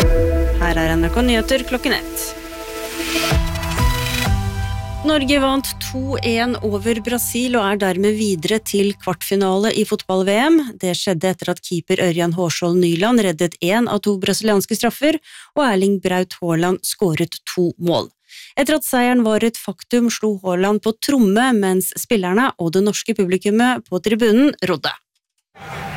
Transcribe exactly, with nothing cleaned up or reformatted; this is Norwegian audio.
Her er N R K Nyheter klokken ett. Norge vant to en over Brasil og er dermed videre til kvartfinale i fotball-V M. Det skjedde etter at keeper Ørjan Hårskjold Nyland reddet en av to brasilianske straffer, og Erling Braut Haaland skåret to mål. Etter at seieren var et faktum, slo Haaland på tromme, mens spillerne og det norske publikummet på tribunen rodde.